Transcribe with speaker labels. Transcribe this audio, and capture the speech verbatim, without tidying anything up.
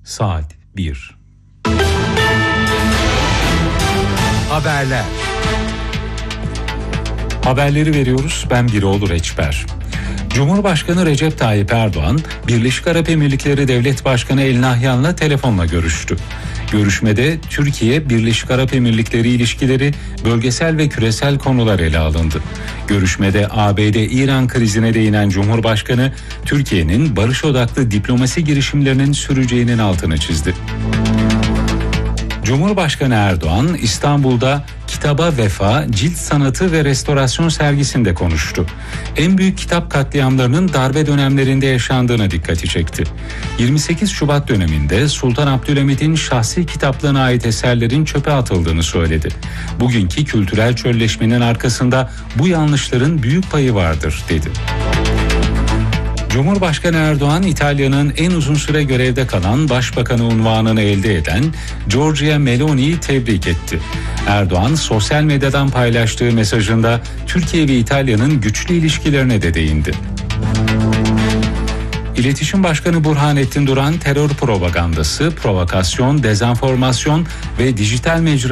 Speaker 1: Saat bir.
Speaker 2: Haberler.
Speaker 1: Haberleri veriyoruz. Ben Biroğlu Reçber. Cumhurbaşkanı Recep Tayyip Erdoğan, Birleşik Arap Emirlikleri Devlet Başkanı El Nahyan'la telefonla görüştü. Görüşmede Türkiye, Birleşik Arap Emirlikleri ilişkileri, bölgesel ve küresel konular ele alındı. Görüşmede A B D-İran krizine değinen Cumhurbaşkanı, Türkiye'nin barış odaklı diplomasi girişimlerinin süreceğinin altını çizdi. Cumhurbaşkanı Erdoğan, İstanbul'da Kitaba Vefa, Cilt Sanatı ve Restorasyon sergisinde konuştu. En büyük kitap katliamlarının darbe dönemlerinde yaşandığına dikkati çekti. yirmi sekiz Şubat döneminde Sultan Abdülhamid'in şahsi kitaplığına ait eserlerin çöpe atıldığını söyledi. Bugünkü kültürel çölleşmenin arkasında bu yanlışların büyük payı vardır, dedi. Cumhurbaşkanı Erdoğan, İtalya'nın en uzun süre görevde kalan başbakanı unvanını elde eden Giorgia Meloni'yi tebrik etti. Erdoğan, sosyal medyadan paylaştığı mesajında Türkiye ve İtalya'nın güçlü ilişkilerine de değindi. İletişim Başkanı Burhanettin Duran, terör propagandası, provokasyon, dezenformasyon ve dijital mecra